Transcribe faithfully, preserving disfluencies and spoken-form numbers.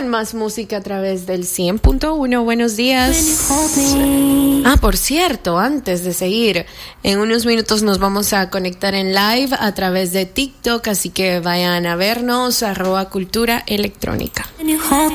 con más música a través del cien punto uno. Buenos días. Ah, por cierto, antes de seguir, en unos minutos nos vamos a conectar en live a través de TikTok, así que vayan a vernos, arroba cultura electrónica.